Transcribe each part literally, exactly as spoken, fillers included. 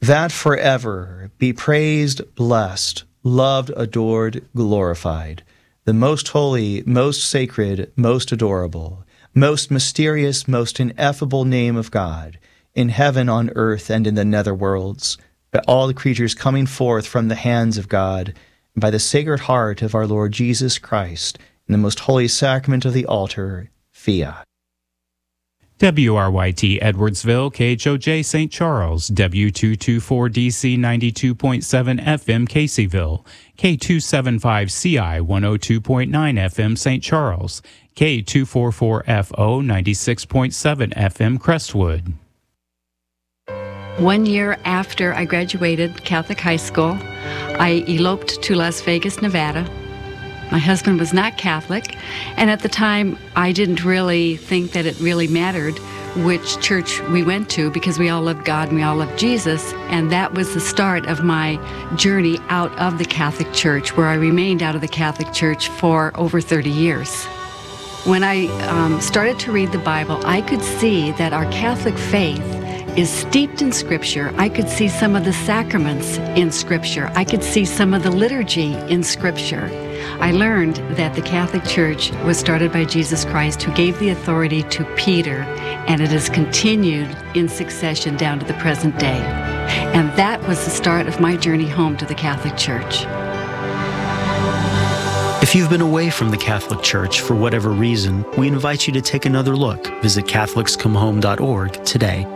that forever be praised, blessed, loved, adored, glorified, the most holy, most sacred, most adorable, most mysterious, most ineffable name of God, in heaven, on earth, and in the netherworlds, by all the creatures coming forth from the hands of God, and by the Sacred Heart of our Lord Jesus Christ, in the most holy sacrament of the altar, fiat. W R Y T Edwardsville, K H O J Saint Charles, W two twenty-four D C ninety-two point seven F M Caseyville, K two seventy-five C I one oh two point nine F M Saint Charles, K two forty-four F O ninety-six point seven F M Crestwood. One year after I graduated Catholic high school, I eloped to Las Vegas, Nevada. My husband was not Catholic, and at the time I didn't really think that it really mattered which church we went to, because we all loved God and we all loved Jesus, and that was the start of my journey out of the Catholic Church, where I remained out of the Catholic Church for over thirty years. When I um, started to read the Bible, I could see that our Catholic faith is steeped in Scripture. I could see some of the sacraments in Scripture. I could see some of the liturgy in Scripture. I learned that the Catholic Church was started by Jesus Christ, who gave the authority to Peter, and it has continued in succession down to the present day. And that was the start of my journey home to the Catholic Church. If you've been away from the Catholic Church for whatever reason, we invite you to take another look. Visit Catholics Come Home dot org today.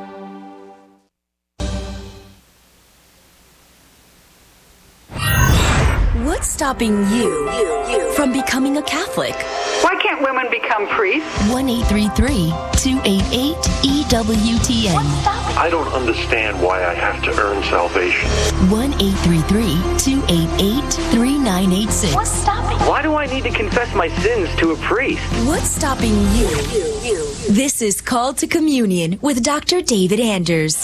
What's stopping you, you, you from becoming a Catholic? Why can't women become priests? one eight three three, two eight eight, E W T N. I don't understand why I have to earn salvation. one eight three three, two eight eight, three nine eight six. What's stopping? Why do I need to confess my sins to a priest? What's stopping you? you, you. This is Called to Communion with Doctor David Anders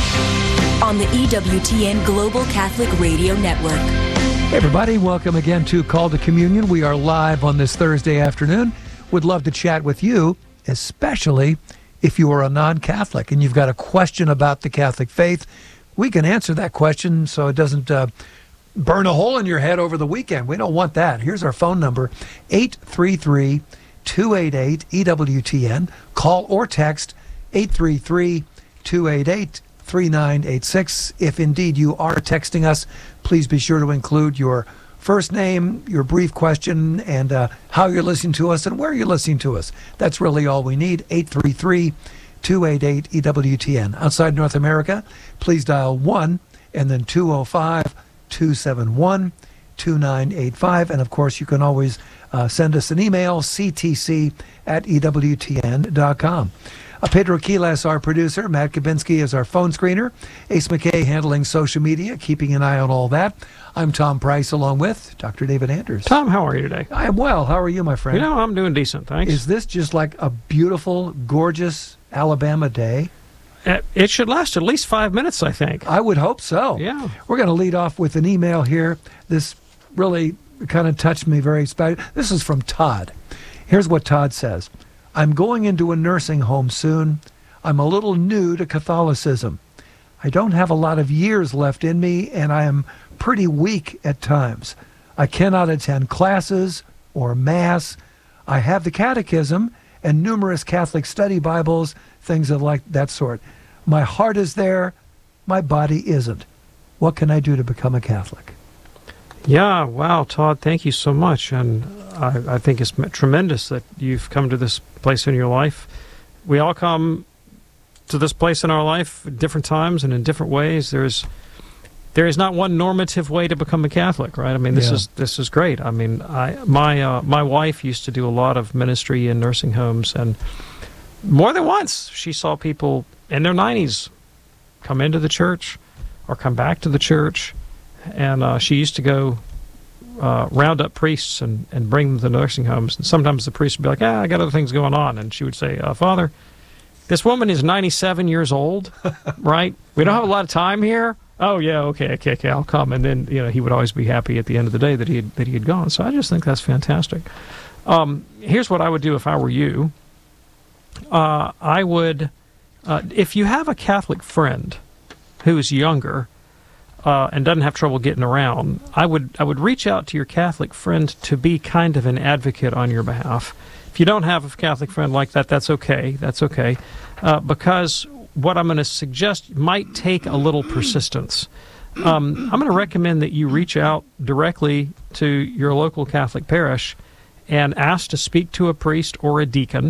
on the E W T N Global Catholic Radio Network. Hey everybody, welcome again to Call to Communion. We are live on this Thursday afternoon. Would love to chat with you, especially if you are a non-Catholic and you've got a question about the Catholic faith. We can answer that question so it doesn't uh, burn a hole in your head over the weekend. We don't want that. Here's our phone number, eight three three, two eight eight, E W T N. Call or text eight three three, two eight eight, three nine eight six. If indeed you are texting us, please be sure to include your first name, your brief question, and uh, how you're listening to us and where you're listening to us. That's really all we need, eight three three, two eight eight, E W T N. Outside North America, please dial one and then two oh five, two seven one, two nine eight five. And of course, you can always uh, send us an email, c t c at e w t n dot com. Uh, Pedro Quiles, our producer. Matt Kabinski is our phone screener. Ace McKay handling social media, keeping an eye on all that. I'm Tom Price, along with Doctor David Anders. Tom, how are you today? I am well. How are you, my friend? You know, I'm doing decent, thanks. Is this just like a beautiful, gorgeous Alabama day? It, it should last at least five minutes, I think. I would hope so. Yeah. We're going to lead off with an email here. This really kind of touched me very special. This is from Todd. Here's what Todd says. I'm going into a nursing home soon. I'm a little new to Catholicism. I don't have a lot of years left in me, and I am pretty weak at times. I cannot attend classes or Mass. I have the Catechism and numerous Catholic study Bibles, things of like that sort. My heart is there. My body isn't. What can I do to become a Catholic? Yeah, wow, Todd, thank you so much. And I, I think it's tremendous that you've come to this place in your life. We all come to this place in our life at different times and in different ways. There's there is not one normative way to become a Catholic, right? I mean, this Yeah. is this is great. I mean, I my uh, my wife used to do a lot of ministry in nursing homes, and more than once she saw people in their nineties come into the church or come back to the church. And uh, she used to go uh, round up priests and, and bring them to nursing homes. And sometimes the priest would be like, ah, I got other things going on. And she would say, uh, Father, this woman is ninety-seven years old, right? We don't have a lot of time here. Oh, yeah, okay, okay, okay, I'll come. And then, you know, he would always be happy at the end of the day that he had, that he had gone. So I just think that's fantastic. Um, here's what I would do if I were you. Uh, I would, uh, if you have a Catholic friend, who is younger uh, and doesn't have trouble getting around, I would I would reach out to your Catholic friend to be kind of an advocate on your behalf. If you don't have a Catholic friend like that, that's okay. That's okay. Uh, because what I'm going to suggest might take a little persistence. Um, I'm going to recommend that you reach out directly to your local Catholic parish and ask to speak to a priest or a deacon,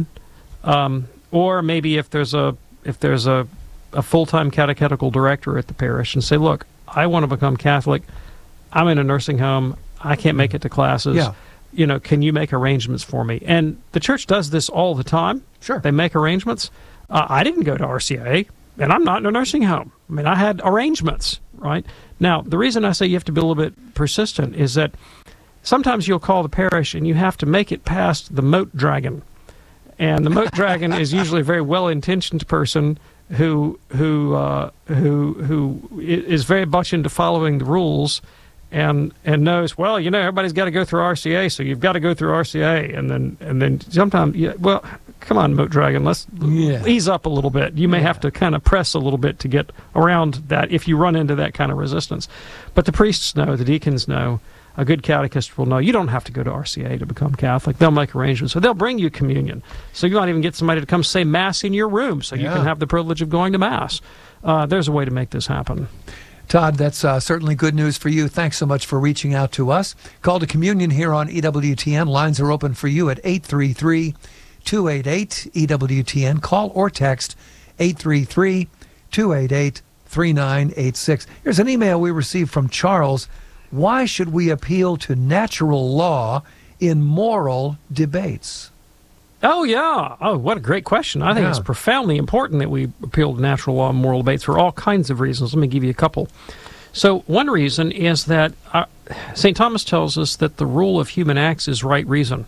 um, or maybe if there's a if there's a, a full-time catechetical director at the parish, and say, look, I want to become Catholic. I'm in a nursing home. I can't make it to classes. Yeah. You know, can you make arrangements for me? And the church does this all the time. Sure. They make arrangements. Uh, I didn't go to R C A, and I'm not in a nursing home. I mean, I had arrangements, right? Now, the reason I say you have to be a little bit persistent is that sometimes you'll call the parish and you have to make it past the moat dragon. And the moat dragon is usually a very well-intentioned person who who uh, who who is very much into following the rules and and knows, well, you know, everybody's got to go through R C A, so you've got to go through R C A. And then and then sometimes, yeah, well, come on, moat dragon, let's yeah. ease up a little bit. You may yeah. have to kind of press a little bit to get around that if you run into that kind of resistance. But the priests know, the deacons know, a good catechist will know you don't have to go to R C A to become Catholic. They'll make arrangements. So they'll bring you communion. So you might even get somebody to come say Mass in your room so yeah. you can have the privilege of going to Mass. Uh, there's a way to make this happen. Todd, that's uh, certainly good news for you. Thanks so much for reaching out to us. Call to Communion here on E W T N. Lines are open for you at eight three three, two eight eight, E W T N. Call or text eight three three, two eight eight, three nine eight six. Here's an email we received from Charles. Why should we appeal to natural law in moral debates? Oh, yeah. Oh, what a great question. I think yeah. it's profoundly important that we appeal to natural law and moral debates for all kinds of reasons. Let me give you a couple. So one reason is that uh, Saint Thomas tells us that the rule of human acts is right reason.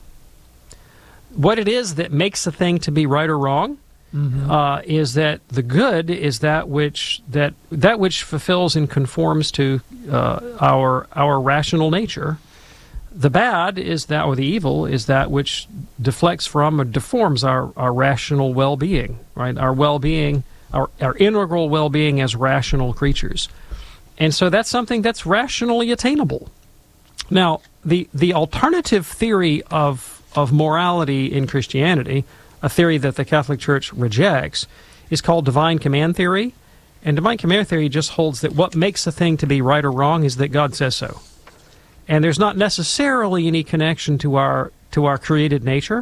What it is that makes a thing to be right or wrong mm-hmm. uh, is that the good is that which that that which fulfills and conforms to uh, our our rational nature. The bad is that, or the evil is that which deflects from or deforms our, our rational well-being, right? Our well-being, our, our integral well-being as rational creatures. And so that's something that's rationally attainable. Now, the, the alternative theory of, of morality in Christianity, a theory that the Catholic Church rejects, is called divine command theory. And divine command theory just holds that what makes a thing to be right or wrong is that God says so. And there's not necessarily any connection to our to our created nature.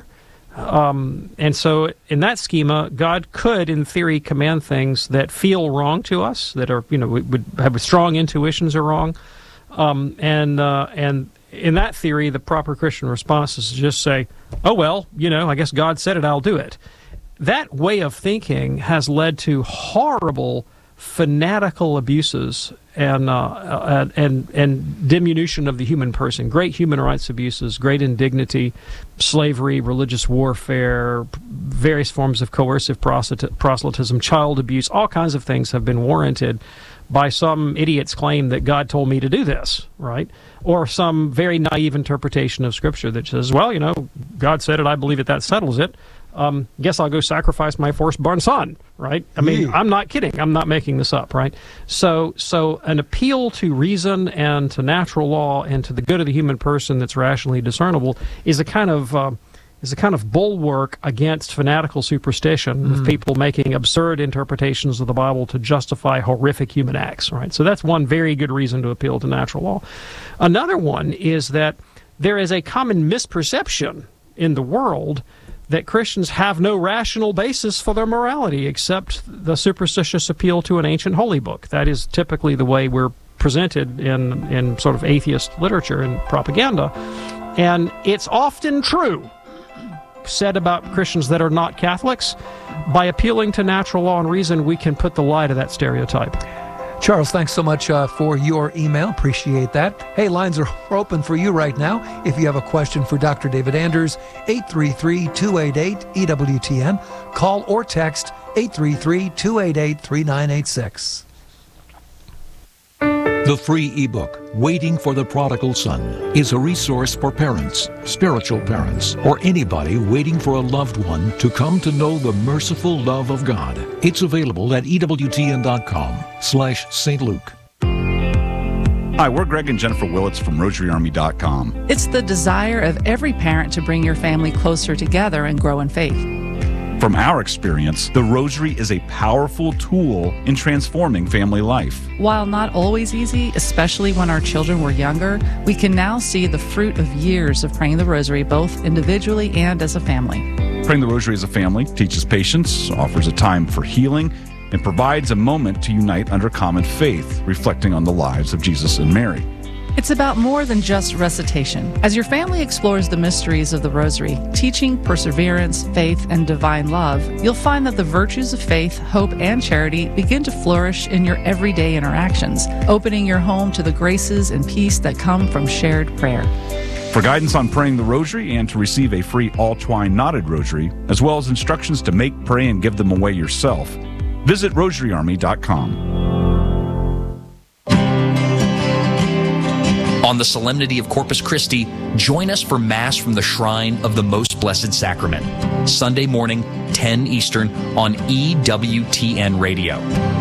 Um, and so in that schema, God could, in theory, command things that feel wrong to us, that are, you know, would have strong intuitions are wrong. Um, and uh, and in that theory, the proper Christian response is to just say, oh, well, you know, I guess God said it, I'll do it. That way of thinking has led to horrible fanatical abuses and uh, and and diminution of the human person, great human rights abuses, great indignity, slavery, religious warfare, various forms of coercive proselytism, child abuse, all kinds of things have been warranted by some idiot's claim that God told me to do this, right? Or some very naive interpretation of Scripture that says, well, you know, God said it, I believe it, that settles it. Um, guess I'll go sacrifice my firstborn son, right? I mean, yeah. I'm not kidding. I'm not making this up, right? So so an appeal to reason and to natural law and to the good of the human person that's rationally discernible is a kind of uh, is a kind of bulwark against fanatical superstition mm. of people making absurd interpretations of the Bible to justify horrific human acts, right? So that's one very good reason to appeal to natural law. Another one is that there is a common misperception in the world that Christians have no rational basis for their morality except the superstitious appeal to an ancient holy book. That is typically the way we're presented in, in sort of atheist literature and propaganda. And it's often true, said about Christians that are not Catholics. By appealing to natural law and reason, we can put the lie to that stereotype. Charles, thanks so much uh, for your email. Appreciate that. Hey, lines are open for you right now. If you have a question for Doctor David Anders, eight three three, two eight eight, E W T N. Call or text eight three three, two eight eight, three nine eight six. The free ebook, Waiting for the Prodigal Son, is a resource for parents, spiritual parents, or anybody waiting for a loved one to come to know the merciful love of God. It's available at ewtn.com slash Saint Luke. Hi, we're Greg and Jennifer Willits from Rosary Army dot com. It's the desire of every parent to bring your family closer together and grow in faith. From our experience, the Rosary is a powerful tool in transforming family life. While not always easy, especially when our children were younger, we can now see the fruit of years of praying the Rosary, both individually and as a family. Praying the Rosary as a family teaches patience, offers a time for healing, and provides a moment to unite under common faith, reflecting on the lives of Jesus and Mary. It's about more than just recitation. As your family explores the mysteries of the Rosary, teaching perseverance, faith, and divine love, you'll find that the virtues of faith, hope, and charity begin to flourish in your everyday interactions, opening your home to the graces and peace that come from shared prayer. For guidance on praying the Rosary and to receive a free all-twine knotted rosary, as well as instructions to make, pray, and give them away yourself, visit Rosary Army dot com. On the Solemnity of Corpus Christi, join us for Mass from the Shrine of the Most Blessed Sacrament, Sunday morning, ten Eastern, on E W T N Radio.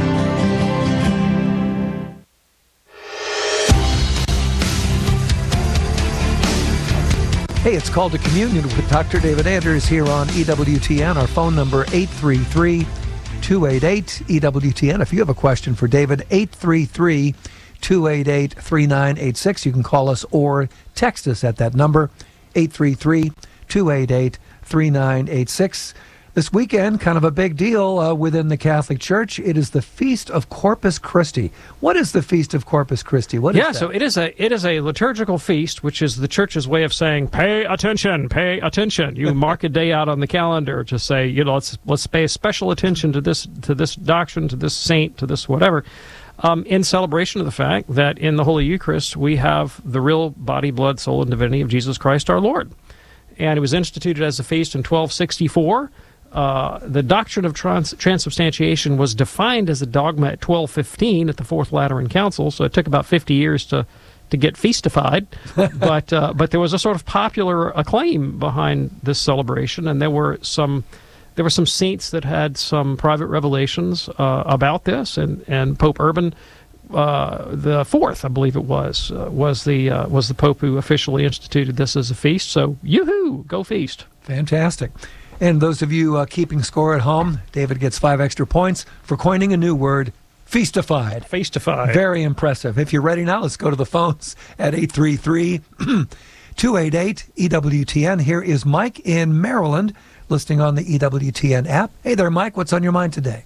Hey, it's Called to Communion with Doctor David Anders here on E W T N. Our phone number, eight three three, two eight eight, E W T N. If you have a question for David, eight three three, two eight eight, three nine eight six. You can call us or text us at that number, eight three three, two eight eight, three nine eight six. This weekend, kind of a big deal uh, within the Catholic Church. It is the Feast of Corpus Christi. What is the Feast of Corpus Christi? What is yeah, that? so it is a it is a liturgical feast, which is the Church's way of saying, pay attention, pay attention. You mark a day out on the calendar to say, you know, let's let's pay special attention to this to this doctrine, to this saint, to this whatever. Um, in celebration of the fact that in the Holy Eucharist we have the real body, blood, soul, and divinity of Jesus Christ our Lord. And it was instituted as a feast in twelve sixty-four. Uh, the doctrine of trans- transubstantiation was defined as a dogma at twelve fifteen at the Fourth Lateran Council, so it took about fifty years to, to get feastified. but, uh, but there was a sort of popular acclaim behind this celebration, and there were some... There were some saints that had some private revelations uh, about this, and, and Pope Urban uh, the Fourth, I believe it was, uh, was the uh, was the Pope who officially instituted this as a feast. So, yoo-hoo, go feast! Fantastic. And those of you uh, keeping score at home, David gets five extra points for coining a new word, feastified. Feastified. Very impressive. If you're ready now, let's go to the phones at eight three three, two eight eight, E W T N. Here is Mike in Maryland, listening on the E W T N app. Hey there, Mike. What's on your mind today?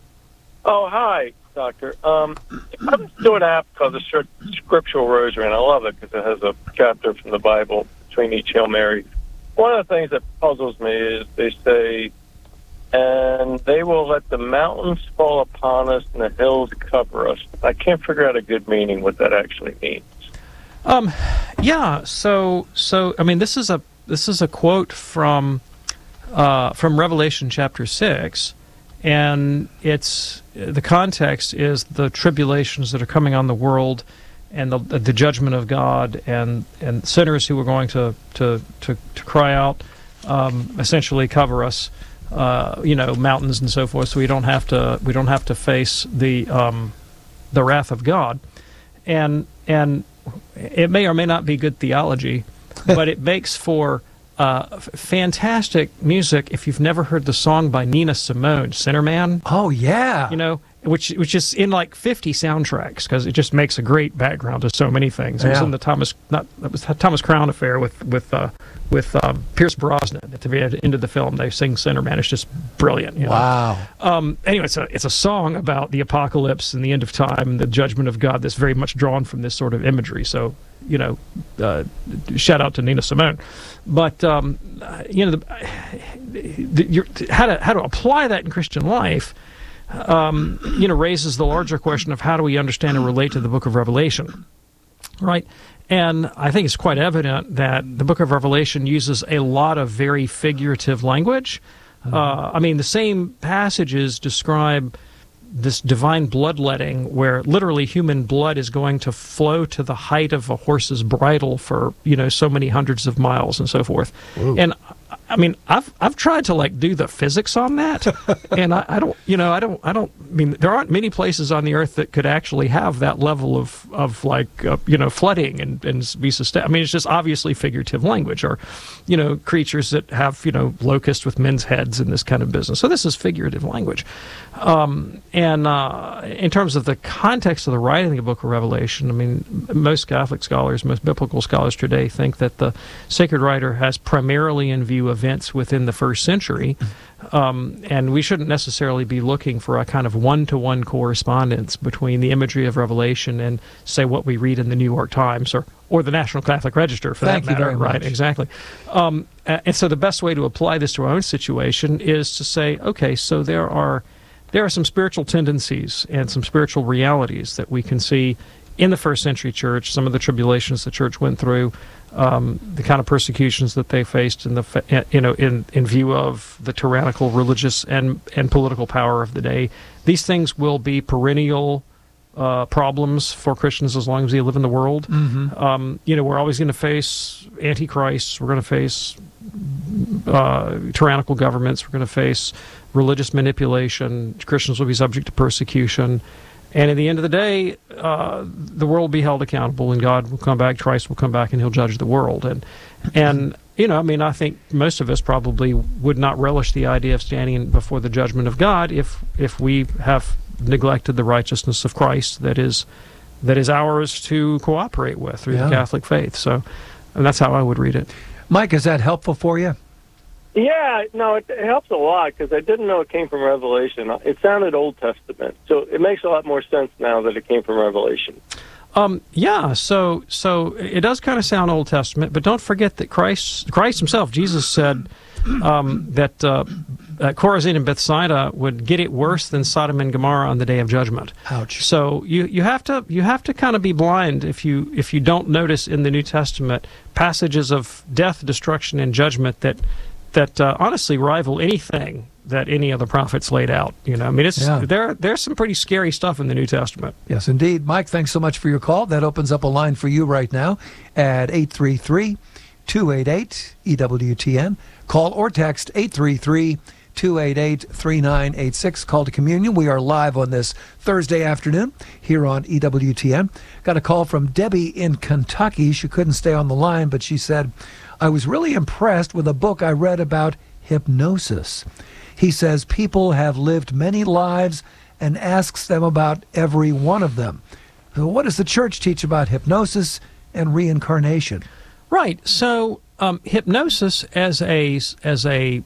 Oh, hi, Doctor. Um, I'm doing an app called the Scriptural Rosary, and I love it because it has a chapter from the Bible between each Hail Mary. One of the things that puzzles me is they say, and they will let the mountains fall upon us and the hills cover us. I can't figure out a good meaning what that actually means. Um, yeah. So, so I mean, this is a this is a quote from. Uh, from Revelation chapter six, and it's the context is the tribulations that are coming on the world, and the the judgment of God, and and sinners who are going to to to, to cry out, um, essentially cover us, uh, you know, mountains and so forth, so we don't have to we don't have to face the um, the wrath of God, and and it may or may not be good theology, but it makes for Uh, f- fantastic music. If you've never heard the song by Nina Simone, Sinner Man. Oh, yeah. You know, which which is in like fifty soundtracks because it just makes a great background to so many things. It was Yeah. in the Thomas not it was the Thomas Crown Affair with with uh, with um, Pierce Brosnan at the very end of the film. They sing Sinner Man. It's just brilliant. You know? Wow. Um, anyway, it's a it's a song about the apocalypse and the end of time and the judgment of God that's very much drawn from this sort of imagery. So, you know, uh, shout out to Nina Simone. But um, you know, the, the, you're, how to how to apply that in Christian life, um, you know, raises the larger question of how do we understand and relate to the Book of Revelation, right? And I think it's quite evident that the Book of Revelation uses a lot of very figurative language. Mm-hmm. Uh, I mean, the same passages describe this divine bloodletting, where literally human blood is going to flow to the height of a horse's bridle for, you know, so many hundreds of miles and so forth. Whoa. And I mean, I've I've tried to like do the physics on that, and I, I don't, you know, I don't, I don't. I mean, there aren't many places on the earth that could actually have that level of of like, uh, you know, flooding and and be sustained. I mean, it's just obviously figurative language, or, you know, creatures that have, you know, locusts with men's heads and this kind of business. So this is figurative language, um, and uh, in terms of the context of the writing of the Book of Revelation, I mean, most Catholic scholars, most biblical scholars today think that the sacred writer has primarily in view events within the first century, um, and we shouldn't necessarily be looking for a kind of one-to-one correspondence between the imagery of Revelation and, say, what we read in the New York Times or or the National Catholic Register, for Thank that matter. you very right, much. Exactly. Um, and so the best way to apply this to our own situation is to say, okay, so there are there are some spiritual tendencies and some spiritual realities that we can see in the first century church, some of the tribulations the church went through, um, the kind of persecutions that they faced in the, you know, in, in view of the tyrannical religious and, and political power of the day. These things will be perennial uh, problems for Christians as long as they live in the world. Mm-hmm. Um, you know, we're always going to face antichrists. We're going to face uh, tyrannical governments. We're going to face religious manipulation. Christians will be subject to persecution. And at the end of the day, uh, the world will be held accountable, and God will come back, Christ will come back, and he'll judge the world. And, and you know, I mean, I think most of us probably would not relish the idea of standing before the judgment of God if if we have neglected the righteousness of Christ that is that is ours to cooperate with through Yeah. the Catholic faith. So, and that's how I would read it. Mike, is that helpful for you? Yeah, no, it, it helps a lot because I didn't know it came from Revelation. It sounded Old Testament, so it makes a lot more sense now that it came from Revelation. Um, yeah, so so it does kind of sound Old Testament, but don't forget that Christ Christ himself, Jesus said um, that uh, uh, Chorazin and Bethsaida would get it worse than Sodom and Gomorrah on the day of judgment. Ouch. So you, you have to you have to kind of be blind if you if you don't notice in the New Testament passages of death, destruction, and judgment that that uh, honestly rival anything that any of the prophets laid out. You know, I mean, it's Yeah. there. There's some pretty scary stuff in the New Testament. Yes, indeed. Mike, thanks so much for your call. That opens up a line for you right now at eight three three, two eight eight, E W T N. Call or text eight three three, two eight eight, three nine eight six. Call to Communion. We are live on this Thursday afternoon here on E W T N. Got a call from Debbie in Kentucky. She couldn't stay on the line, but she said, I was really impressed with a book I read about hypnosis. He says people have lived many lives and asks them about every one of them. So what does the church teach about hypnosis and reincarnation? Right. So um, hypnosis as a as a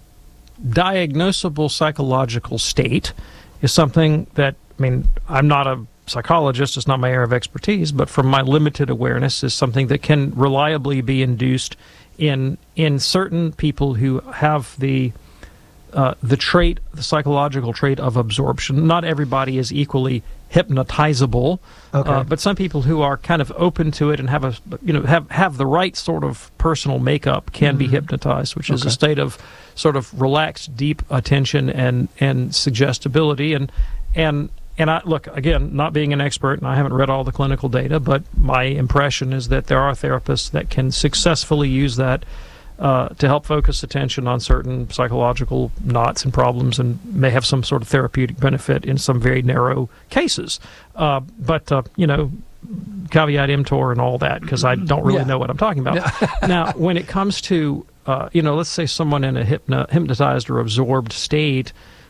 diagnosable psychological state is something that, I mean, I'm not a psychologist, it's not my area of expertise, but from my limited awareness is something that can reliably be induced in in certain people who have the uh, the trait, the psychological trait of absorption. Not everybody is equally hypnotizable, Okay. uh, but some people who are kind of open to it and have a you know have have the right sort of personal makeup can be hypnotized, which is Okay. a state of sort of relaxed, deep attention and and suggestibility. And and and I look again, not being an expert, and I haven't read all the clinical data, but my impression is that there are therapists that can successfully use that uh, to help focus attention on certain psychological knots and problems, and may have some sort of therapeutic benefit in some very narrow cases. Uh, but uh, you know, caveat emptor and all that, because I don't really Yeah. know what I'm talking about. Now, when it comes to uh, you know, let's say someone in a hypno- hypnotized or absorbed state,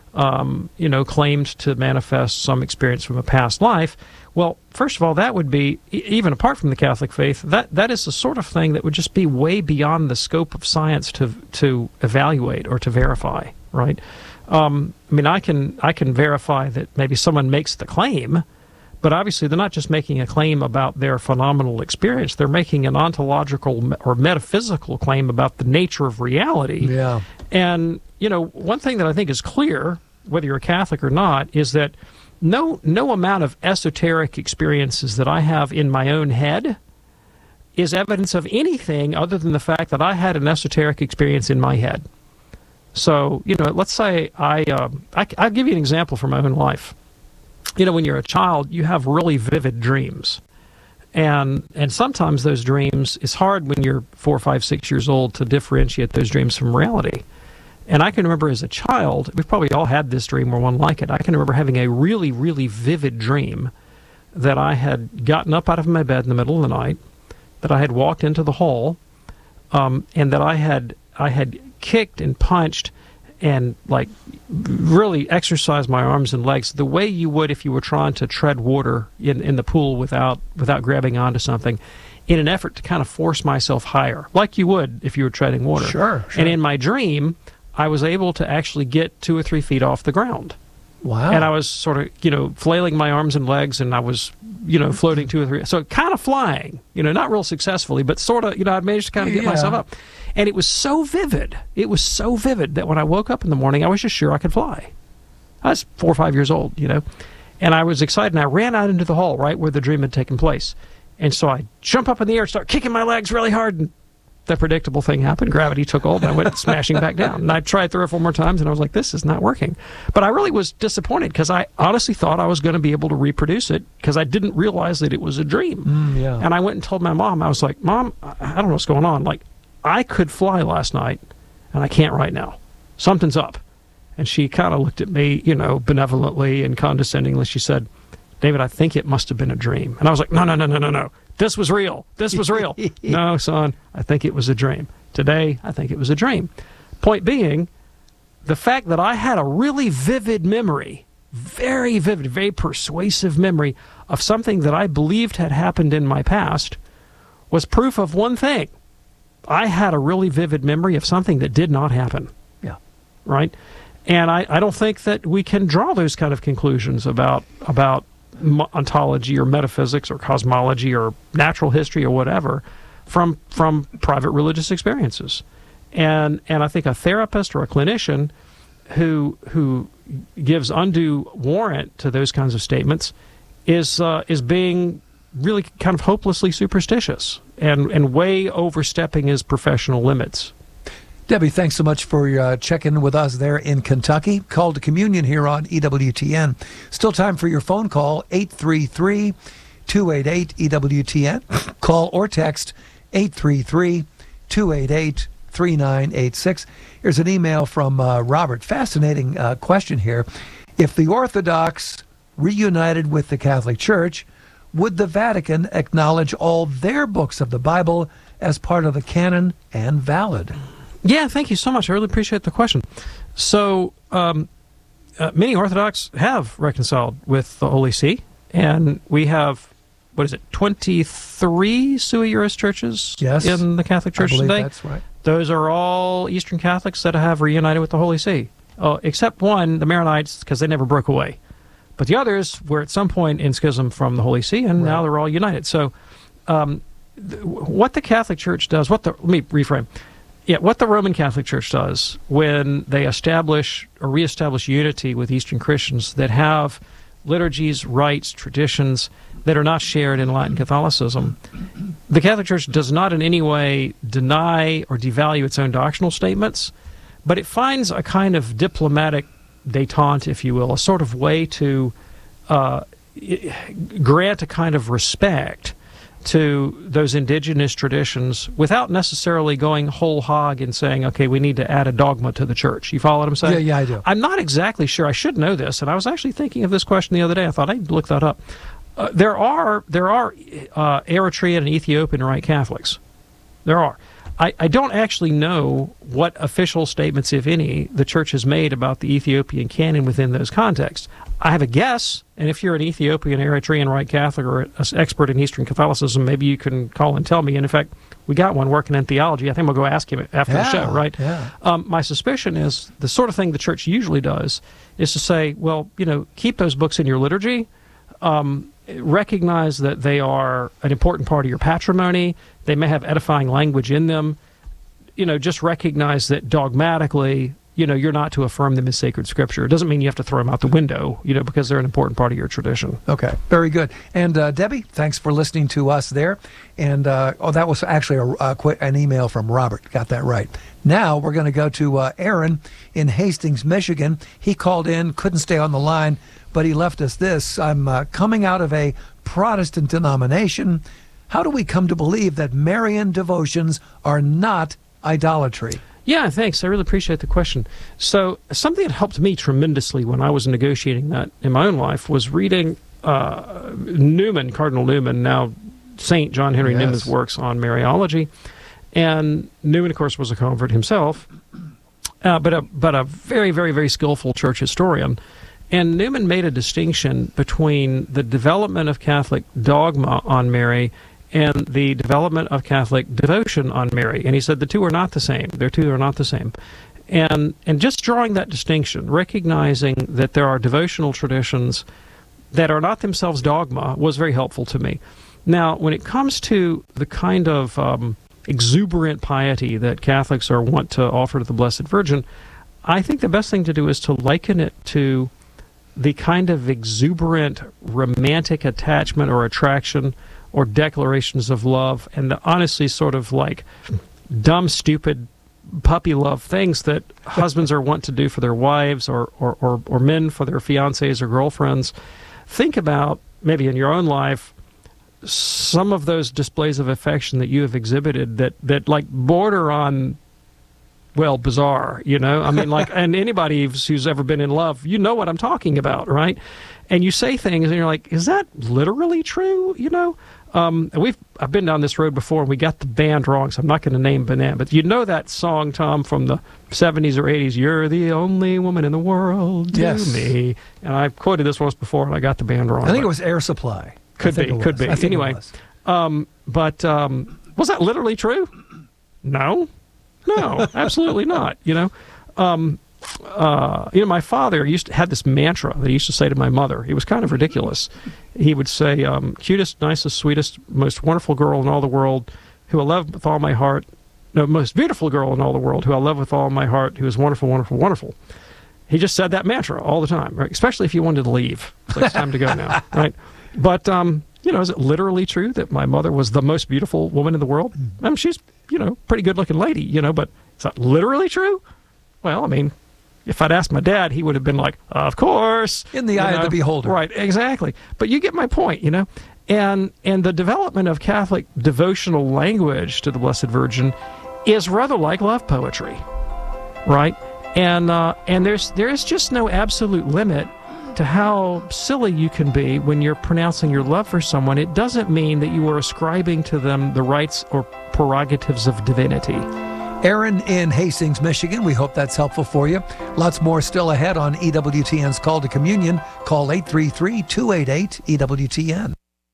um, you know, claimed to manifest some experience from a past life. Well, first of all, that would be, e- even apart from the Catholic faith, that that is the sort of thing that would just be way beyond the scope of science to to evaluate or to verify, right? Um, I mean, I can I can verify that maybe someone makes the claim, but obviously they're not just making a claim about their phenomenal experience. They're making an ontological me- or metaphysical claim about the nature of reality. Yeah. And, you know, one thing that I think is clear, whether you're a Catholic or not, is that no no amount of esoteric experiences that I have in my own head is evidence of anything other than the fact that I had an esoteric experience in my head. So, you know, let's say I, um, I I'll give you an example from my own life. you know, when you're a child, you have really vivid dreams. And and sometimes those dreams, it's hard when you're four, five, six years old to differentiate those dreams from reality. And I can remember as a child, we've probably all had this dream or one like it. I can remember having a really, really vivid dream that I had gotten up out of my bed in the middle of the night, that I had walked into the hall, um, and that I had I had kicked and punched and like really exercised my arms and legs the way you would if you were trying to tread water in, in the pool without without grabbing onto something, in an effort to kind of force myself higher, like you would if you were treading water. Sure, sure. And in my dream, I was able to actually get two or three feet off the ground. Wow. And I was sort of, you know, flailing my arms and legs, and I was, you know, floating two or three. So kind of flying, you know, not real successfully, but sort of, you know, I managed to kind of get Yeah. myself up. And it was so vivid. It was so vivid that when I woke up in the morning, I was just sure I could fly. I was four or five years old, you know. And I was excited, and I ran out into the hall right where the dream had taken place. And so I jump up in the air, start kicking my legs really hard, and the predictable thing happened. Gravity took hold, and I went smashing back down. And I tried three or four more times, and I was like, this is not working. But I really was disappointed because I honestly thought I was going to be able to reproduce it because I didn't realize that it was a dream. Mm, yeah. And I went and told my mom, I was like, Mom, I I don't know what's going on. Like, I could fly last night, and I can't right now. Something's up. And she kind of looked at me, you know, benevolently and condescendingly. She said, David, I think it must have been a dream. And I was like, no, no, no, no, no, no. This was real. This was real. No, son, I think it was a dream. Today, I think it was a dream. Point being, the fact that I had a really vivid memory, very vivid, very persuasive memory of something that I believed had happened in my past was proof of one thing. I had a really vivid memory of something that did not happen. Yeah. Right? And I, I don't think that we can draw those kind of conclusions about about ontology or metaphysics or cosmology or natural history or whatever from from private religious experiences. And and I think a therapist or a clinician who who gives undue warrant to those kinds of statements is uh, is being really kind of hopelessly superstitious and, and way overstepping his professional limits. Debbie, thanks so much for uh, checking with us there in Kentucky. Call to Communion here on E W T N. Still time for your phone call, eight three three, two eight eight, E W T N. Call or text eight three three, two eight eight, three nine eight six. Here's an email from uh, Robert. Fascinating uh, question here. If the Orthodox reunited with the Catholic Church, would the Vatican acknowledge all their books of the Bible as part of the canon and valid? Yeah, thank you so much. I really appreciate the question. So, um, uh, many Orthodox have reconciled with the Holy See, and we have, what is it, twenty-three sui juris churches yes, in the Catholic Church I believe today? That's right. Those are all Eastern Catholics that have reunited with the Holy See, uh, except one, the Maronites, because they never broke away. But the others were at some point in schism from the Holy See, and right. now they're all united. So, um, th- what the Catholic Church does, what the, let me reframe. Yeah, what the Roman Catholic Church does when they establish or reestablish unity with Eastern Christians that have liturgies, rites, traditions that are not shared in Latin Catholicism, the Catholic Church does not in any way deny or devalue its own doctrinal statements, but it finds a kind of diplomatic détente, if you will, a sort of way to uh, grant a kind of respect to those indigenous traditions without necessarily going whole hog and saying, okay, we need to add a dogma to the church. You follow what I'm saying? Yeah, yeah, I do. I'm not exactly sure. I should know this, and I was actually thinking of this question the other day. I thought I'd look that up. Uh, there are there are uh, Eritrean and Ethiopian Rite Catholics. There are. I, I don't actually know what official statements, if any, the Church has made about the Ethiopian canon within those contexts. I have a guess, and if you're an Ethiopian, Eritrean Rite Catholic or an expert in Eastern Catholicism, maybe you can call and tell me. And in fact, we got one working in theology. I think we'll go ask him after yeah, the show, right? Yeah. Um, my suspicion is the sort of thing the Church usually does is to say, well, you know, keep those books in your liturgy. Um, recognize that they are an important part of your patrimony. They may have edifying language in them. You know, just recognize that dogmatically you know, you're not to affirm them as sacred scripture. It doesn't mean you have to throw them out the window, you know, because they're an important part of your tradition. Okay, very good. And uh, Debbie, thanks for listening to us there. And uh, oh, that was actually a, a quick, an email from Robert. Got that right. Now we're going to go to uh, Aaron in Hastings, Michigan. He called in, couldn't stay on the line, but he left us this. I'm uh, coming out of a Protestant denomination. How do we come to believe that Marian devotions are not idolatry? Yeah, thanks. I really appreciate the question. So something that helped me tremendously when I was negotiating that in my own life was reading uh, Newman, Cardinal Newman, now Saint John Henry Yes. Newman's works on Mariology. And Newman, of course, was a convert himself, uh, but, a, but a very, very, very skillful church historian. And Newman made a distinction between the development of Catholic dogma on Mary and the development of Catholic devotion on Mary. And he said the two are not the same. The two are not the same. And and just drawing that distinction, recognizing that there are devotional traditions that are not themselves dogma was very helpful to me. Now, when it comes to the kind of um, exuberant piety that Catholics are wont to offer to the Blessed Virgin, I think the best thing to do is to liken it to the kind of exuberant romantic attachment or attraction or declarations of love, and the honestly sort of like dumb, stupid puppy love things that husbands are wont to do for their wives, or, or, or, or men for their fiancés or girlfriends. Think about, maybe in your own life, some of those displays of affection that you have exhibited that, that like border on, well, bizarre, you know? I mean, like, and anybody who's, who's ever been in love, you know what I'm talking about, right? And you say things and you're like, is that literally true, you know? Um, and we've I've been down this road before, and we got the band wrong, so I'm not going to name Banana. But you know that song, Tom, from the seventies or eighties, "You're the only woman in the world to Yes. me." And I quoted this once before, and I got the band wrong. I think but it was Air Supply. Could I be, think it could was. be. I think it Anyway, was. um, but um, was that literally true? No, no, absolutely not. You know, um, uh, you know, my father used to had this mantra that he used to say to my mother. It was kind of ridiculous. He would say, um, "Cutest, nicest, sweetest, most wonderful girl in all the world, who I love with all my heart. No, most beautiful girl in all the world, who I love with all my heart, who is wonderful, wonderful, wonderful." He just said that mantra all the time, right? Especially if you wanted to leave. It's, like, it's time to go now, right? But, um, you know, is it literally true that my mother was the most beautiful woman in the world? I mean, she's, you know, pretty good-looking lady, you know, but is that literally true? Well, I mean, if I'd asked my dad, he would have been like, of course. In the eye know? of the beholder. Right, exactly. But you get my point, you know? And and the development of Catholic devotional language to the Blessed Virgin is rather like love poetry, right? And uh, and there's there is just no absolute limit to how silly you can be when you're pronouncing your love for someone. It doesn't mean that you are ascribing to them the rights or prerogatives of divinity. Aaron in Hastings, Michigan. We hope that's helpful for you. Lots more still ahead on E W T N's Call to Communion. Call eight three three, two eight eight, E W T N.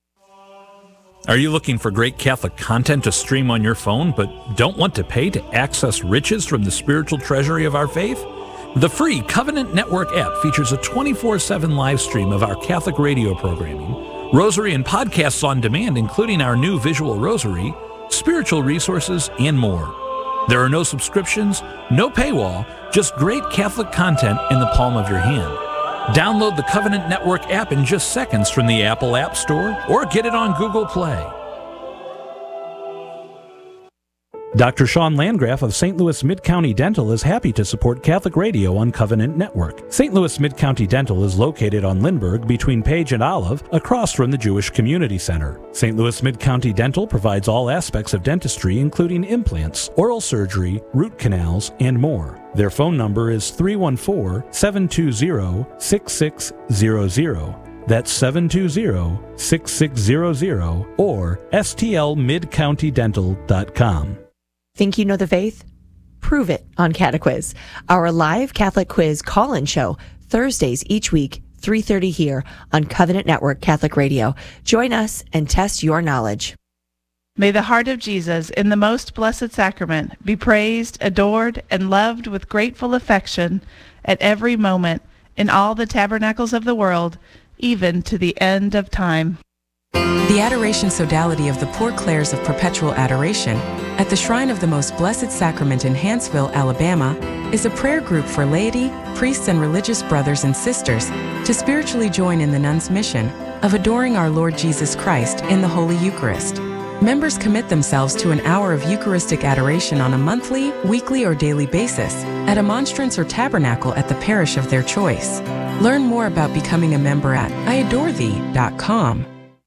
Are you looking for great Catholic content to stream on your phone, but don't want to pay to access riches from the spiritual treasury of our faith? The free Covenant Network app features a twenty-four seven live stream of our Catholic radio programming, rosary and podcasts on demand, including our new visual rosary, spiritual resources, and more. There are no subscriptions, no paywall, just great Catholic content in the palm of your hand. Download the Covenant Network app in just seconds from the Apple App Store or get it on Google Play. Doctor Sean Landgraf of Saint Louis Mid-County Dental is happy to support Catholic Radio on Covenant Network. Saint Louis Mid-County Dental is located on Lindbergh between Page and Olive, across from the Jewish Community Center. Saint Louis Mid-County Dental provides all aspects of dentistry, including implants, oral surgery, root canals, and more. Their phone number is three one four, seven two zero, six six zero zero. That's seven two zero, six six zero zero or S T L mid county dental dot com. Think you know the faith? Prove it on Catequiz, our live Catholic quiz call-in show, Thursdays each week, three thirty here on Covenant Network Catholic Radio. Join us and test your knowledge. May the heart of Jesus in the most blessed sacrament be praised, adored, and loved with grateful affection at every moment in all the tabernacles of the world, even to the end of time. The Adoration Sodality of the Poor Clares of Perpetual Adoration at the Shrine of the Most Blessed Sacrament in Hanceville, Alabama, is a prayer group for laity, priests, and religious brothers and sisters to spiritually join in the nuns' mission of adoring our Lord Jesus Christ in the Holy Eucharist. Members commit themselves to an hour of Eucharistic adoration on a monthly, weekly, or daily basis at a monstrance or tabernacle at the parish of their choice. Learn more about becoming a member at I adore thee dot com.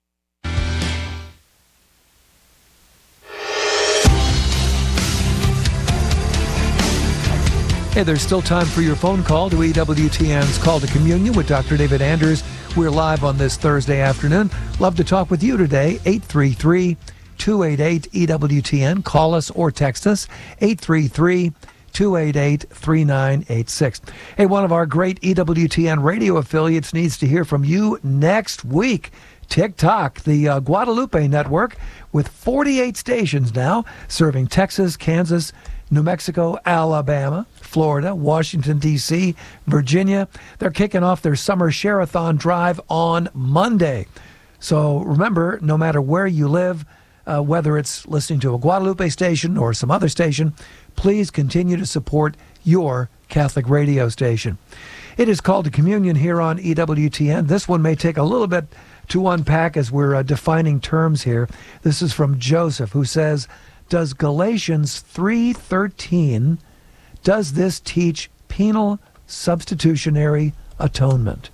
Hey, there's still time for your phone call to E W T N's Call to Communion with Doctor David Anders. We're live on this Thursday afternoon. Love to talk with you today. eight three three, two eight eight, E W T N. Call us or text us. eight three three, two eight eight, three nine eight six. Hey, one of our great E W T N radio affiliates needs to hear from you next week. TikTok, the uh, Guadalupe network, with forty-eight stations now, serving Texas, Kansas, New Mexico, Alabama, Florida, Washington, D C, Virginia. They're kicking off their summer Share-a-thon drive on Monday. So remember, no matter where you live, uh, whether it's listening to a Guadalupe station or some other station, please continue to support your Catholic radio station. It is Called to Communion here on E W T N. This one may take a little bit to unpack as we're uh, defining terms here. This is from Joseph, who says, does Galatians three thirteen, does this teach penal substitutionary atonement?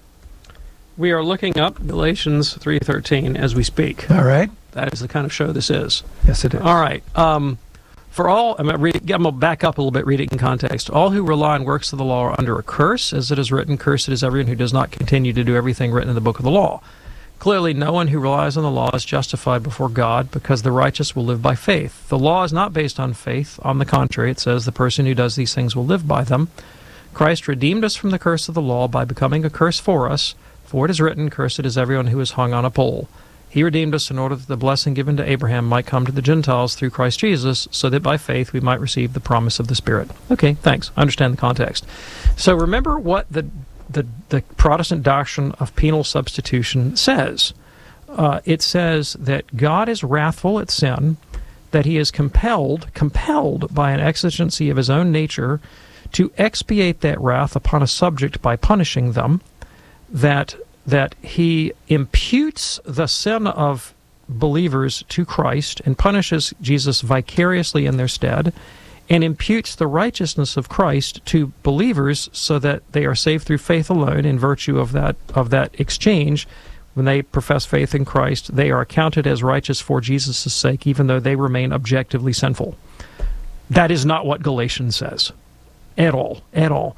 We are looking up Galatians three thirteen as we speak. All right. That is the kind of show this is. Yes, it is. All right. Um, for all, I'm going to back up a little bit, read it in context. All who rely on works of the law are under a curse, as it is written, cursed is everyone who does not continue to do everything written in the book of the law. Clearly, no one who relies on the law is justified before God, because the righteous will live by faith. The law is not based on faith. On the contrary, it says the person who does these things will live by them. Christ redeemed us from the curse of the law by becoming a curse for us, for it is written, cursed is everyone who is hung on a pole. He redeemed us in order that the blessing given to Abraham might come to the Gentiles through Christ Jesus, so that by faith we might receive the promise of the Spirit. Okay, thanks. I understand the context. So remember what the The, the Protestant doctrine of penal substitution says. Uh, it says that God is wrathful at sin, that he is compelled, compelled by an exigency of his own nature to expiate that wrath upon a subject by punishing them, that, that he imputes the sin of believers to Christ and punishes Jesus vicariously in their stead, and imputes the righteousness of Christ to believers so that they are saved through faith alone in virtue of that of that exchange. When they profess faith in Christ, they are accounted as righteous for Jesus' sake, even though they remain objectively sinful. That is not what Galatians says. At all. At all.